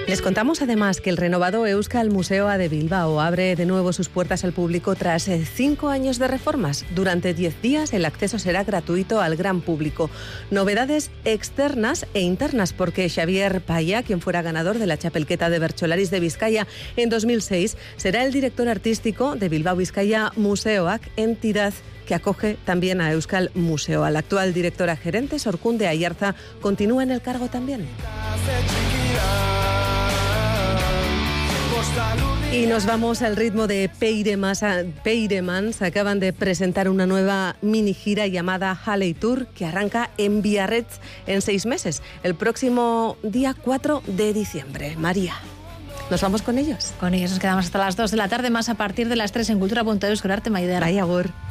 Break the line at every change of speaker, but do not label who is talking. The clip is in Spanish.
Les contamos además que el renovado Euskal Museoa de Bilbao abre de nuevo sus puertas al público tras 5 años de reformas. Durante 10 días el acceso será gratuito al gran público. Novedades externas e internas porque Xavier Paya, quien fuera ganador de la Txapelketa de Bertsolaris de Vizcaya en 2006, será el director artístico de Bilbao Bizkaia Museoak, entidad que acoge también a Euskal Museoa. La actual directora gerente, Sorkunde Ayarza, continúa en el cargo también. Y nos vamos al ritmo de Peiremans. Acaban de presentar una nueva mini gira llamada Halley Tour que arranca en Biarritz en 6 meses, el próximo día 4 de diciembre. María, ¿nos vamos con ellos?
Con ellos nos quedamos hasta las 2 de la tarde, más a partir de las 3 en Cultura.eus con Arte Maider.
Vaya, agur.